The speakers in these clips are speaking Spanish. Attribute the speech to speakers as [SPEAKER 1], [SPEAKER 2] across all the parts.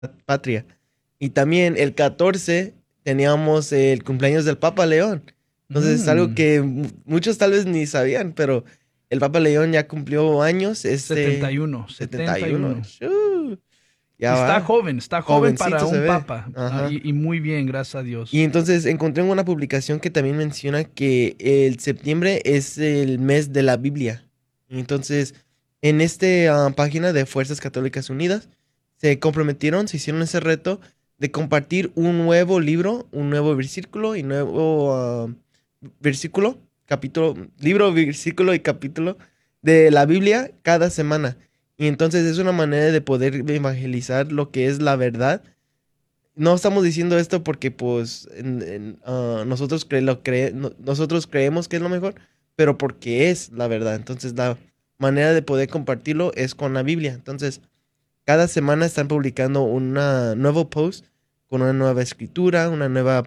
[SPEAKER 1] patria. Y también el 14 teníamos el cumpleaños del Papa León. Entonces es algo
[SPEAKER 2] Mm,
[SPEAKER 1] que muchos tal vez ni sabían, pero el Papa León ya cumplió años,
[SPEAKER 2] 71,
[SPEAKER 1] 71.
[SPEAKER 2] 71.
[SPEAKER 1] Ya va.
[SPEAKER 2] Está joven para
[SPEAKER 1] Jovencito se
[SPEAKER 2] un
[SPEAKER 1] ve.
[SPEAKER 2] papa.
[SPEAKER 1] Ajá.
[SPEAKER 2] Y muy bien, gracias a
[SPEAKER 1] Y
[SPEAKER 2] Dios.
[SPEAKER 1] entonces encontré una publicación que también menciona que el septiembre es el mes de la Biblia. Y entonces, en esta página de Fuerzas Católicas Unidas, se comprometieron, se hicieron ese reto de compartir un nuevo libro, un nuevo versículo y nuevo versículo, capítulo, libro, versículo y capítulo de la Biblia cada semana. Y entonces es una manera de poder evangelizar lo que es la verdad. No estamos diciendo esto porque pues nosotros, nosotros creemos que es lo mejor, pero porque es la verdad. Entonces la manera de poder compartirlo es con la Biblia. Entonces cada semana están publicando un nuevo post con una nueva escritura, una nueva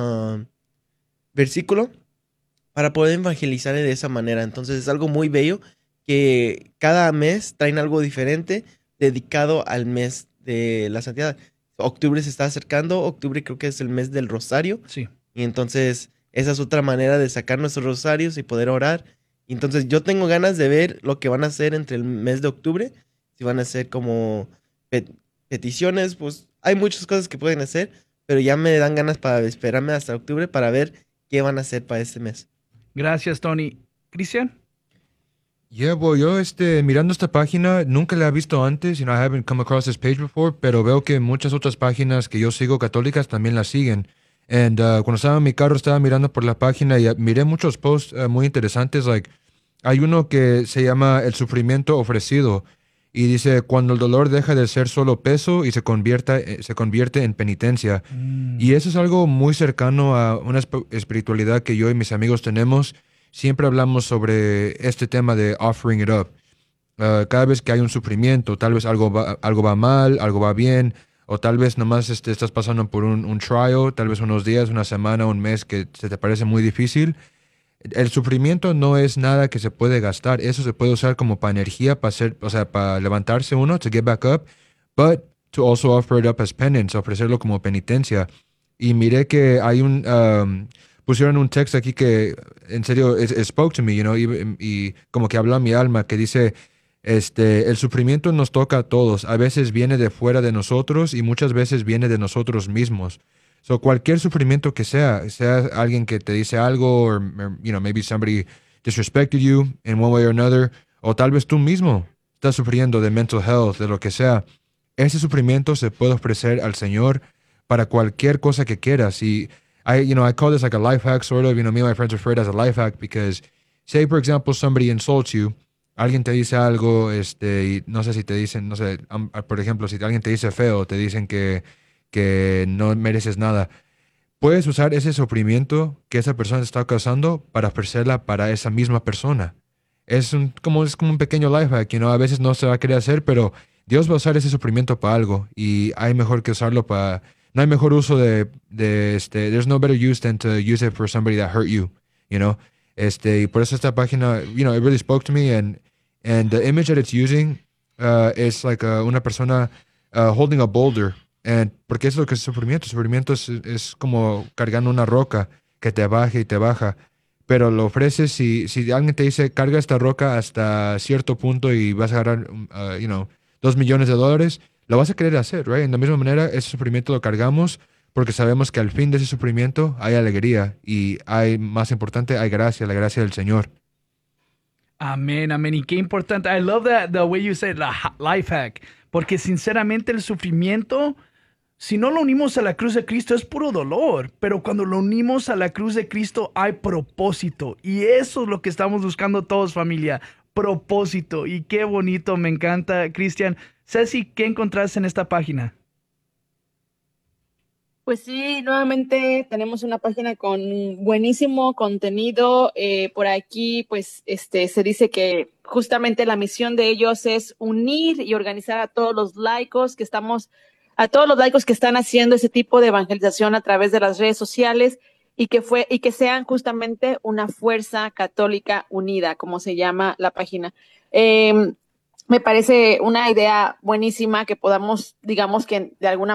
[SPEAKER 1] versículo para poder evangelizar de esa manera. Entonces es algo muy bello que cada mes traen algo diferente dedicado al mes de la santidad. Octubre se está acercando, octubre creo que es el mes del rosario
[SPEAKER 2] Sí.
[SPEAKER 1] y entonces esa es otra manera de sacar nuestros rosarios y poder orar. Y entonces yo tengo ganas de ver lo que van a hacer entre el mes de octubre, si van a hacer como pe- peticiones, pues hay muchas cosas que pueden hacer, pero ya me dan ganas para esperarme hasta octubre para ver qué van a hacer para este mes.
[SPEAKER 2] Gracias, Tony. Cristian.
[SPEAKER 3] Yeah, well, yo mirando esta página nunca la he visto antes, I haven't come across this page before, pero veo que muchas otras páginas que yo sigo católicas también la siguen. And cuando estaba en mi carro estaba mirando por la página y miré muchos posts muy interesantes, like hay uno que se llama El sufrimiento ofrecido y dice cuando el dolor deja de ser solo peso y se convierte en penitencia. Y
[SPEAKER 2] Mm,
[SPEAKER 3] eso es algo muy cercano a una espiritualidad que yo y mis amigos tenemos. Siempre hablamos sobre este tema de offering it up. Cada vez que hay un sufrimiento, tal vez algo va mal, algo va bien, o tal vez nomás estás pasando por un trial, tal vez unos días, una semana, un mes que se te parece muy difícil. El sufrimiento no es nada que se puede gastar. Eso se puede usar como para energía, para hacer, o sea, para levantarse uno, to get back up, but to also offer it up as penance, ofrecerlo como penitencia. Y miré que pusieron un texto aquí que en serio it spoke to me, y como que habló a mi alma, que dice, el sufrimiento nos toca a todos. A veces viene de fuera de nosotros y muchas veces viene de nosotros mismos. So, cualquier sufrimiento que sea alguien que te dice algo, maybe somebody disrespected you in one way or another, o tal vez tú mismo estás sufriendo de mental health, de lo que sea. Ese sufrimiento se puede ofrecer al Señor para cualquier cosa que quieras. Y I call this like a life hack, sort of. Me and my friends refer to it as a life hack because, say, for example, somebody insults you, alguien te dice algo, y no sé si te dicen, no sé, por ejemplo, si alguien te dice feo, te dicen que no mereces nada. Puedes usar ese sufrimiento que esa persona te está causando para ofrecerla para esa misma persona. Es como un pequeño life hack, a veces no se va a querer hacer, pero Dios va a usar ese sufrimiento para algo y hay mejor que usarlo para, no hay mejor uso there's no better use than to use it for somebody that hurt you, you know. Y por eso esta página, it really spoke to me and the image that it's using is like una persona holding a boulder. Porque es lo que es sufrimiento. Sufrimiento es como cargando una roca que te baja y te baja. Pero lo ofreces si alguien te dice, carga esta roca hasta cierto punto y vas a agarrar, 2 millones de dólares, lo vas a querer hacer, right? En la misma manera, ese sufrimiento lo cargamos porque sabemos que al fin de ese sufrimiento hay alegría y más importante, hay gracia, la gracia del Señor.
[SPEAKER 2] amén, amén. Y qué importante. I love that the way you said life hack. Porque sinceramente el sufrimiento, si no lo unimos a la cruz de Cristo, es puro dolor. Pero cuando lo unimos a la cruz de Cristo, hay propósito. Y eso es lo que estamos buscando todos, familia. Propósito. Y qué bonito, me encanta, Cristian. Ceci, ¿qué encontraste en esta página?
[SPEAKER 4] Pues sí, nuevamente tenemos una página con buenísimo contenido. Por aquí, pues, se dice que justamente la misión de ellos es unir y organizar a todos los laicos que están haciendo ese tipo de evangelización a través de las redes sociales y que sean justamente una fuerza católica unida, como se llama la página. Eh, me parece una idea buenísima que podamos, digamos que de alguna